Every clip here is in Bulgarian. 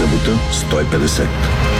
събота 150.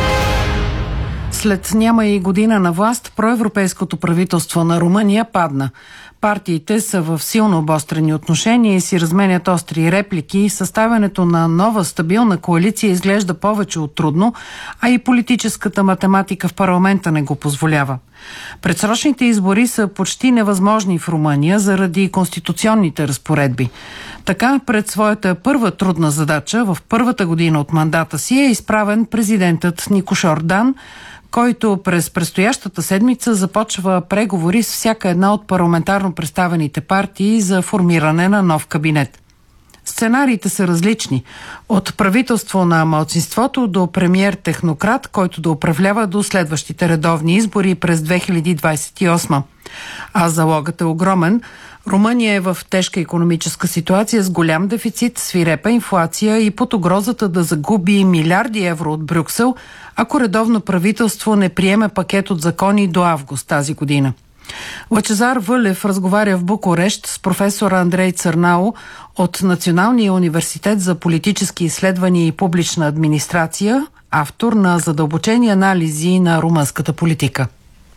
След няма и година на власт, проевропейското правителство на Румъния падна. Партиите са в силно обострени отношения и си разменят остри реплики. Съставянето на нова стабилна коалиция изглежда повече от трудно, а и политическата математика в парламента не го позволява. Предсрочните избори са почти невъзможни в Румъния заради конституционните разпоредби. Така, пред своята първа трудна задача в първата година от мандата си е изправен президентът Никош Ордан, който през предстоящата седмица започва преговори с всяка една от парламентарно представените партии за формиране на нов кабинет. Сценариите са различни. От правителство на малцинството до премиер-технократ, който да управлява до следващите редовни избори през 2028. А залогът е огромен. Румъния е в тежка икономическа ситуация с голям дефицит, свирепа инфлация и под угрозата да загуби милиарди евро от Брюксел, ако редовно правителство не приеме пакет от закони до август тази година. Лъчезар Вълев разговаря в Букурещ с професор Андрей Църнао от Националния университет за политически изследвания и публична администрация, автор на задълбочени анализи на румънската политика.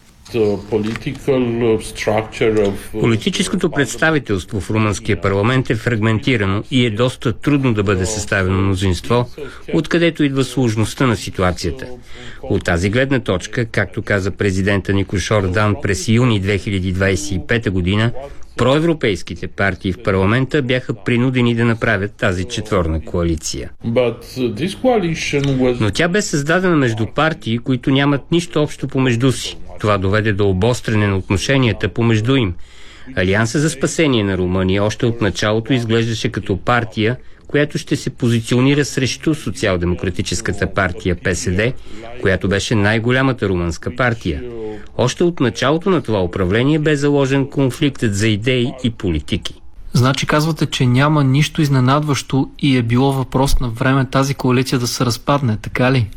Политическото представителство в румънския парламент е фрагментирано и е доста трудно да бъде съставено мнозинство, откъдето идва сложността на ситуацията. От тази гледна точка, както каза президента Никош Ордан през юни 2025 година, проевропейските партии в парламента бяха принудени да направят тази четворна коалиция. Но тя бе създадена между партии, които нямат нищо общо помежду си. Това доведе до обостряне на отношенията помежду им. Алианса за спасение на Румъния още от началото изглеждаше като партия, която ще се позиционира срещу социал-демократическата партия ПСД, която беше най-голямата румънска партия. Още от началото на това управление бе заложен конфликтът за идеи и политики. Значи казвате, че няма нищо изненадващо и е било въпрос на време тази коалиция да се разпадне, така ли?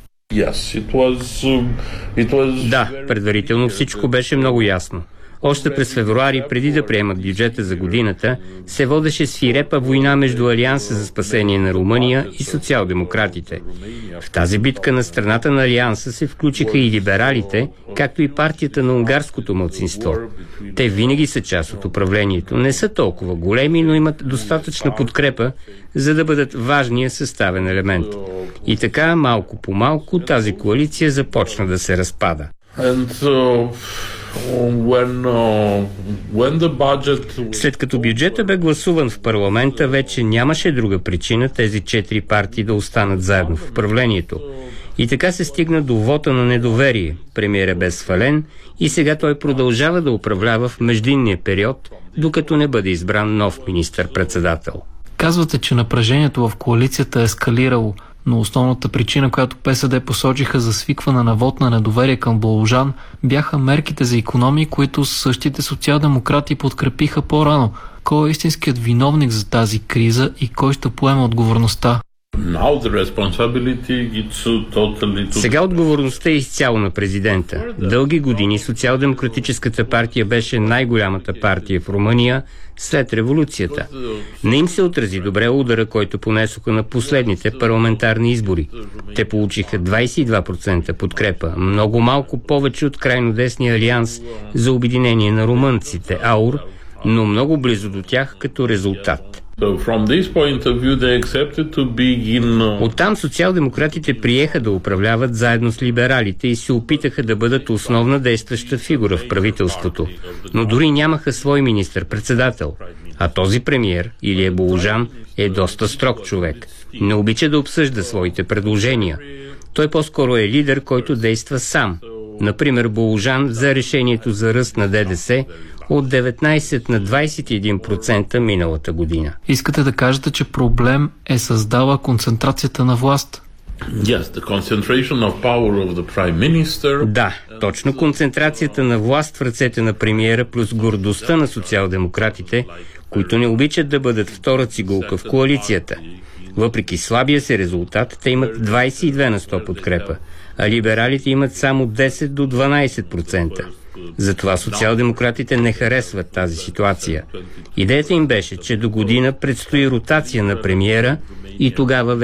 Да, предварително всичко беше много ясно. Още през февруари, преди да приемат бюджета за годината, се водеше свирепа война между Алианса за спасение на Румъния и социал-демократите. В тази битка на страната на Алианса се включиха и либералите, както и партията на унгарското малцинство. Те винаги са част от управлението, не са толкова големи, но имат достатъчна подкрепа, за да бъдат важния съставен елемент. И така, малко по малко, тази коалиция започна да се разпада. След като бюджета бе гласуван в парламента, вече нямаше друга причина тези четири партии да останат заедно в управлението. И така се стигна до вота на недоверие. Премиерът бе свален и сега той продължава да управлява в междинния период, докато не бъде избран нов министър-председател. Казвате, че напрежението в коалицията е ескалирало, но основната причина, която ПСД посочиха за свикване на вод на недоверие към Балужан, бяха мерките за икономии, които същите социал-демократи подкрепиха по-рано. Кой е истинският виновник за тази криза и кой ще поеме отговорността? Сега отговорността е изцяло на президента. Дълги години социал-демократическата партия беше най-голямата партия в Румъния след революцията. Не им се отрази добре удара, който понесоха на последните парламентарни избори. Те получиха 22% подкрепа, много малко повече от крайно десния алианс за обединение на румънците, АУР, но много близо до тях като резултат. Оттам социал-демократите приеха да управляват заедно с либералите и се опитаха да бъдат основна действаща фигура в правителството. Но дори нямаха свой министър-председател. А този премиер, Илия Балужан, е доста строг човек. Не обича да обсъжда своите предложения. Той по-скоро е лидер, който действа сам. Например, Балужан взе решението за ръст на ДДС от 19 на 21% миналата година. Искате да кажете, че проблем е създала концентрацията на власт? Да, точно концентрацията на власт в ръцете на премиера плюс гордостта на социал-демократите, които не обичат да бъдат втора цигулка в коалицията. Въпреки слабия си резултат, те имат 22 на 100 подкрепа, а либералите имат само 10 до 12%. Затова социал-демократите не харесват тази ситуация. Идеята им беше, че до година предстои ротация на премиера и тогава